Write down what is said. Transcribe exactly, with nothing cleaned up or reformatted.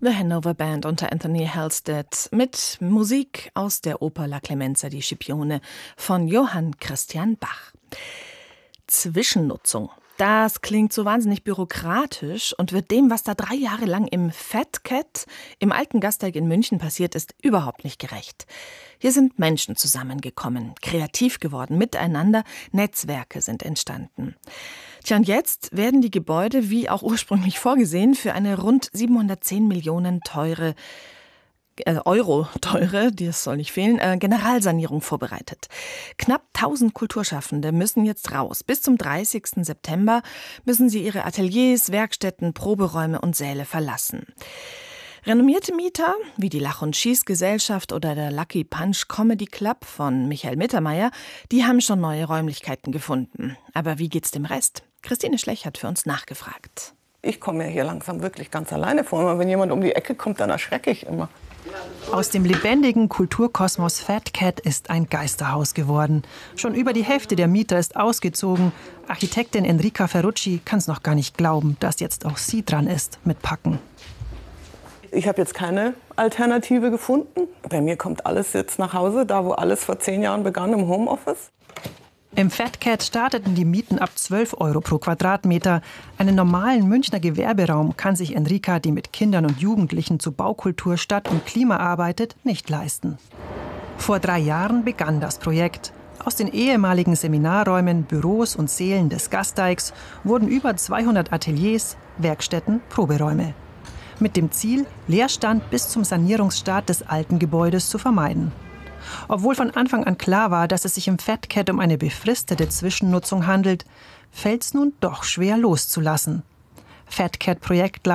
The Hanover Band unter Anthony Halstead mit Musik aus der Oper La Clemenza di Scipione von Johann Christian Bach. Zwischennutzung. Das klingt so wahnsinnig bürokratisch und wird dem, was da drei Jahre lang im Fat Cat, im alten Gasteig in München passiert ist, überhaupt nicht gerecht. Hier sind Menschen zusammengekommen, kreativ geworden, miteinander, Netzwerke sind entstanden. Tja, und jetzt werden die Gebäude, wie auch ursprünglich vorgesehen, für eine rund siebenhundertzehn Millionen teure Äh, Euro teure, das soll nicht fehlen, äh, Generalsanierung vorbereitet. Knapp tausend Kulturschaffende müssen jetzt raus. Bis zum dreißigsten September müssen sie ihre Ateliers, Werkstätten, Proberäume und Säle verlassen. Renommierte Mieter, wie die Lach- und Schießgesellschaft oder der Lucky Punch Comedy Club von Michael Mittermeier, die haben schon neue Räumlichkeiten gefunden. Aber wie geht's dem Rest? Christine Schlech hat für uns nachgefragt. Ich komme mir hier langsam wirklich ganz alleine vor. Wenn jemand um die Ecke kommt, dann erschrecke ich immer. Aus dem lebendigen Kulturkosmos Fat Cat ist ein Geisterhaus geworden. Schon über die Hälfte der Mieter ist ausgezogen. Architektin Enrica Ferrucci kann es noch gar nicht glauben, dass jetzt auch sie dran ist mit Packen. Ich habe jetzt keine Alternative gefunden. Bei mir kommt alles jetzt nach Hause, da wo alles vor zehn Jahren begann, im Homeoffice. Im Fat Cat starteten die Mieten ab zwölf Euro pro Quadratmeter. Einen normalen Münchner Gewerberaum kann sich Enrica, die mit Kindern und Jugendlichen zu Baukultur, Stadt und Klima arbeitet, nicht leisten. Vor drei Jahren begann das Projekt. Aus den ehemaligen Seminarräumen, Büros und Sälen des Gasteigs wurden über zweihundert Ateliers, Werkstätten, Proberäume. Mit dem Ziel, Leerstand bis zum Sanierungsstart des alten Gebäudes zu vermeiden. Obwohl von Anfang an klar war, dass es sich im Fat Cat um eine befristete Zwischennutzung handelt, fällt es nun doch schwer loszulassen. Fat Cat Projektleiter